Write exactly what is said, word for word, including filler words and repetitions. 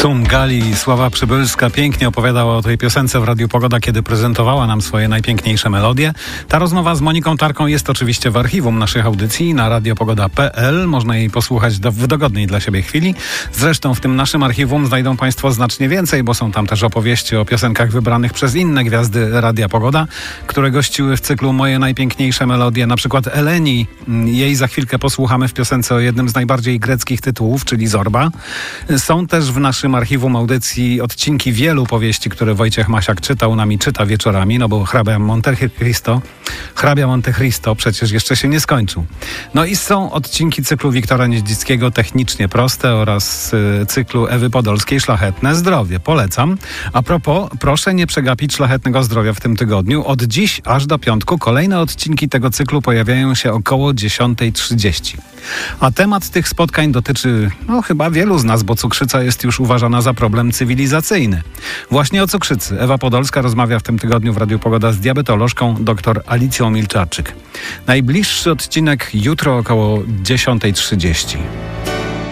Sumgali, Sława Przybylska pięknie opowiadała o tej piosence w Radiu Pogoda, kiedy prezentowała nam swoje najpiękniejsze melodie. Ta rozmowa z Moniką Tarką jest oczywiście w archiwum naszych audycji na radiopogoda kropka p l. Można jej posłuchać do, w dogodnej dla siebie chwili. Zresztą w tym naszym archiwum znajdą Państwo znacznie więcej, bo są tam też opowieści o piosenkach wybranych przez inne gwiazdy Radia Pogoda, które gościły w cyklu Moje najpiękniejsze melodie. Na przykład Eleni. Jej za chwilkę posłuchamy w piosence o jednym z najbardziej greckich tytułów, czyli Zorba. Są też w naszym archiwum audycji odcinki wielu powieści, które Wojciech Masiak czytał nam i czyta wieczorami, no bo hrabia Monte Cristo, hrabia Monte Cristo przecież jeszcze się nie skończył. No i są odcinki cyklu Wiktora Niedzickiego Technicznie proste oraz y, cyklu Ewy Podolskiej Szlachetne zdrowie. Polecam. A propos, proszę nie przegapić Szlachetnego zdrowia w tym tygodniu. Od dziś aż do piątku kolejne odcinki tego cyklu pojawiają się około dziesiąta trzydzieści. A temat tych spotkań dotyczy, no chyba wielu z nas, bo cukrzyca jest już uważana za problem cywilizacyjny. Właśnie o cukrzycy Ewa Podolska rozmawia w tym tygodniu w Radiu Pogoda z diabetolożką dr Alicją Milczarczyk. Najbliższy odcinek jutro około dziesiąta trzydzieści.